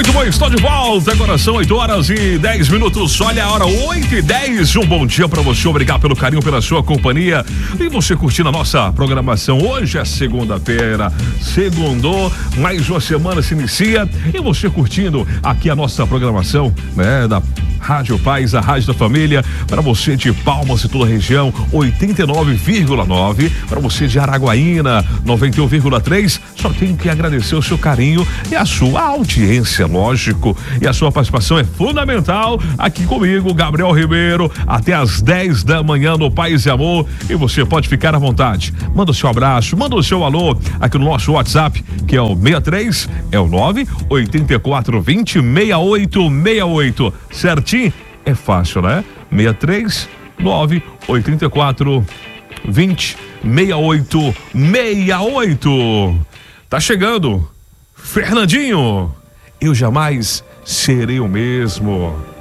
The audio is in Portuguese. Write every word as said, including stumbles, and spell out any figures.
Muito bom, estou de volta. Agora são oito horas e dez minutos. Olha a hora, oito e dez. Um bom dia para você. Obrigado pelo carinho, pela sua companhia. E você curtindo a nossa programação. Hoje é segunda-feira. Segundou, mais uma semana se inicia. E você curtindo aqui a nossa programação, né? Da Rádio Paz, a Rádio da Família. Para você de Palmas e toda a região, oitenta e nove vírgula nove. Para você de Araguaína, noventa e um vírgula três. Só tenho que agradecer o seu carinho e a sua audiência, lógico. E a sua participação é fundamental aqui comigo, Gabriel Ribeiro, até às dez da manhã no Paz e Amor. E você pode ficar à vontade. Manda o seu abraço, manda o seu alô aqui no nosso WhatsApp, que é o sessenta e três, é o nove oito quatro dois zero seis oito seis oito. Certinho? É fácil, né? sessenta e três, nove oito quatro dois zero seis oito seis oito. Tá chegando, Fernandinho. Eu jamais serei o mesmo.